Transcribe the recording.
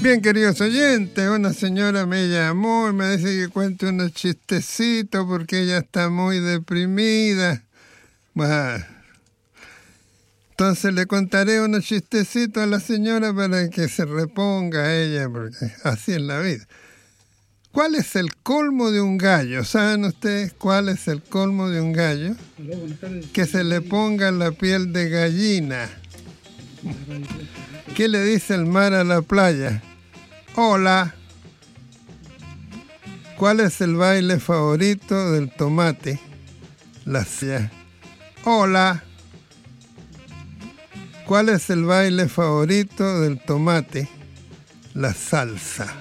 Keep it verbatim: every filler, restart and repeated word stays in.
Bien, queridos oyentes, una señora me llamó y me dice que cuente unos chistecitos porque ella está muy deprimida. Bueno, entonces le contaré unos chistecitos a la señora para que se reponga ella, porque así es la vida. ¿Cuál es el colmo de un gallo? ¿Saben ustedes cuál es el colmo de un gallo? Que se le ponga la piel de gallina. ¿Qué le dice el mar a la playa? Hola. ¿Cuál es el baile favorito del tomate? La silla. Hola. ¿Cuál es el baile favorito del tomate? La salsa.